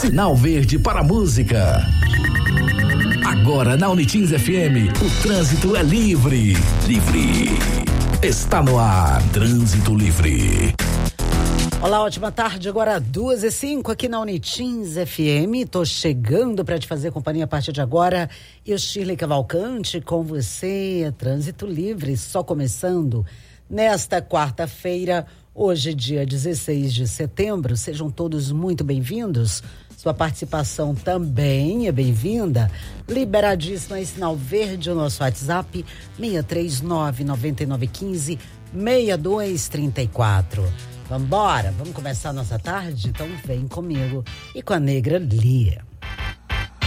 Sinal verde para a música. Agora na Unitins FM, o trânsito é livre. Livre. Está no ar, Trânsito Livre. Olá, ótima tarde, agora 2:05 aqui na Unitins FM, tô chegando para te fazer companhia a partir de agora, eu Shirley Cavalcante com você, Trânsito Livre, só começando nesta quarta-feira, hoje dia 16 de setembro, sejam todos muito bem-vindos, sua participação também é bem-vinda, liberadíssima em sinal verde o nosso WhatsApp, 639-9915-6234. Vambora, vamos começar a nossa tarde? Então vem comigo e com a Negra Lia.